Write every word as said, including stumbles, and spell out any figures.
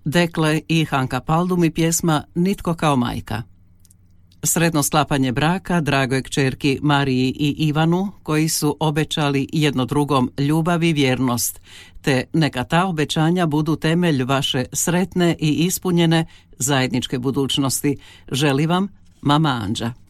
Dekle i Hanka Paldum i pjesma Nitko kao majka. Sretno sklapanje braka dragoj kćerki Mariji i Ivanu, koji su obećali jedno drugom ljubav i vjernost, te neka ta obećanja budu temelj vaše sretne i ispunjene zajedničke budućnosti. Želi vam mama Anđa.